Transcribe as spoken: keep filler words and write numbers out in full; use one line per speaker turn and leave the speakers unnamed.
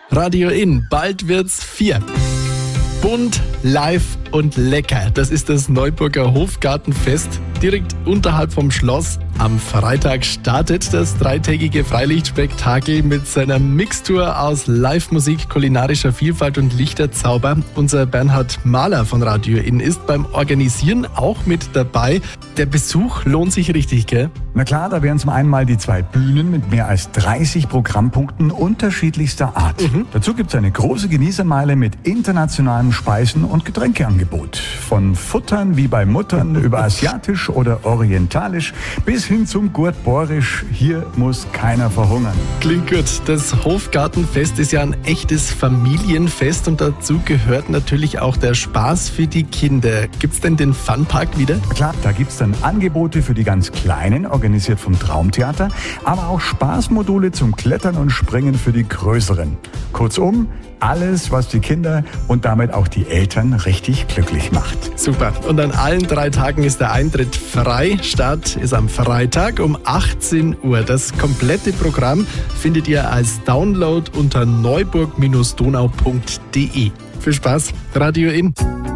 Radio In, bald wird's vier. Bunt, live und lecker. Das ist das Neuburger Hofgartenfest direkt unterhalb vom Schloss. Am Freitag startet das dreitägige Freilichtspektakel mit seiner Mixtur aus Live-Musik, kulinarischer Vielfalt und Lichterzauber. Unser Bernhard Mahler von Radio In ist beim Organisieren auch mit dabei. Der Besuch lohnt sich richtig, gell?
Na klar, da wären zum einen mal die zwei Bühnen mit mehr als dreißig Programmpunkten unterschiedlichster Art. Mhm. Dazu gibt es eine große Genießermeile mit internationalem Speisen- und Getränkeangebot. Von Futtern wie bei Muttern über asiatisch oder orientalisch bis hin zum Gurtborisch. Hier muss keiner verhungern.
Klingt gut. Das Hofgartenfest ist ja ein echtes Familienfest und dazu gehört natürlich auch der Spaß für die Kinder. Gibt's denn den Funpark wieder?
Klar, da gibt's dann Angebote für die ganz Kleinen, organisiert vom Traumtheater, aber auch Spaßmodule zum Klettern und Springen für die Größeren. Kurzum, alles, was die Kinder und damit auch die Eltern richtig glücklich macht.
Super. Und an allen drei Tagen ist der Eintritt frei. Start ist am Freitag um achtzehn Uhr. Das komplette Programm findet ihr als Download unter neuburg Bindestrich donau Punkt de. Viel Spaß. Radio In.